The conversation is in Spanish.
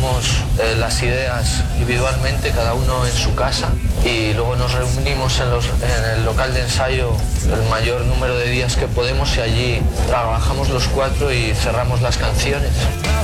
trabajamos las ideas individualmente, cada uno en su casa, y luego nos reunimos en el local de ensayo el mayor número de días que podemos y allí trabajamos los cuatro y cerramos las canciones.